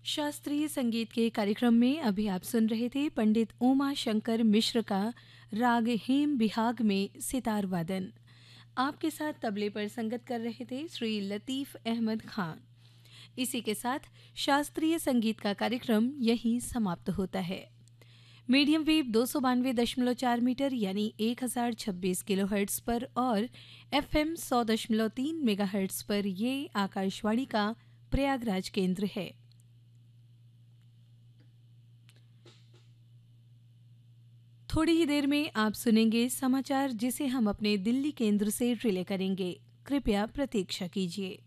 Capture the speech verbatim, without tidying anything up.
शास्त्रीय संगीत के कार्यक्रम में अभी आप सुन रहे थे पंडित उमा शंकर मिश्र का राग हेम बिहाग में सितार वादन। आपके साथ तबले पर संगत कर रहे थे श्री लतीफ़ अहमद खान। इसी के साथ शास्त्रीय संगीत का कार्यक्रम यहीं समाप्त होता है। मीडियम वेव दो सौ बानवे दशमलव चार मीटर यानी एक हजार छब्बीस किलो हर्ट्स पर और एफएम सौ दशमलव तीन मेगा हर्ट्स पर ये आकाशवाणी का प्रयागराज केंद्र है। थोड़ी ही देर में आप सुनेंगे समाचार जिसे हम अपने दिल्ली केंद्र से रिले करेंगे। कृपया प्रतीक्षा कीजिए।